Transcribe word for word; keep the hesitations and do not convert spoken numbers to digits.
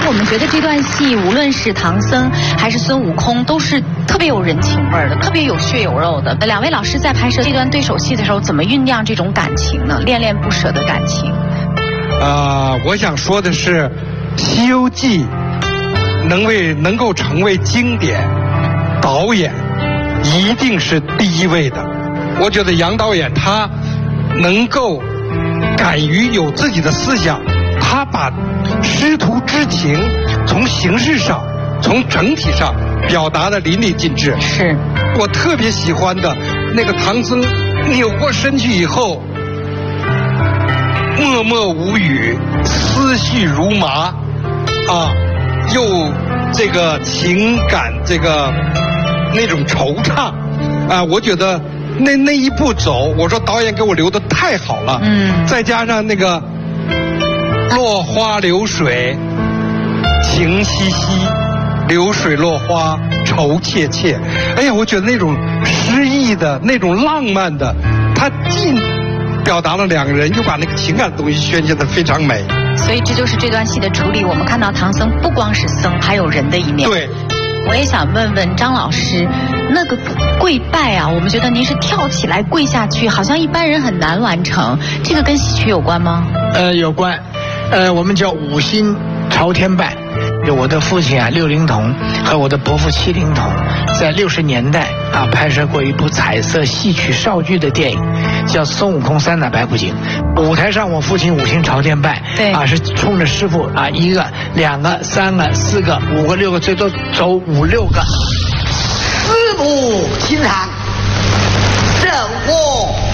我们觉得这段戏无论是唐僧还是孙悟空都是特别有人情味儿的，特别有血有肉的。两位老师在拍摄这段对手戏的时候，怎么酝酿这种感情呢？恋恋不舍的感情。 啊、呃，我想说的是，《西游记》能为能够成为经典，导演一定是第一位的。我觉得杨导演他能够敢于有自己的思想，他把师徒之情从形式上、从整体上表达的淋漓尽致。 是我特别喜欢的那个唐僧扭过身去以后，默默无语，思绪如麻，啊，又这个情感这个那种惆怅，啊，我觉得那那一步走，我说导演给我留的太好了，嗯，再加上那个落花流水，情兮兮，流水落花，愁切切，哎呀，我觉得那种诗意的、那种浪漫的，它既表达了两个人，又把那个情感的东西宣泄得非常美。 所以这就是这段戏的处理。我们看到唐僧不光是僧，还有人的一面。 对。 我也想问问张老师，那个跪拜啊，我们觉得您是跳起来跪下去，好像一般人很难完成，这个跟戏曲有关吗？ 呃，有关。呃，我们叫五心朝天拜。我的父亲啊，六龄童和我的伯父七龄童，在六十年代啊拍摄过一部彩色戏曲少剧的电影，叫《孙悟空三打白骨精》。舞台上，我父亲五心朝天拜， 对啊，是冲着师傅啊，一个、两个、三个、四个、五个、六个，最多走五六个。 师傅请长，圣我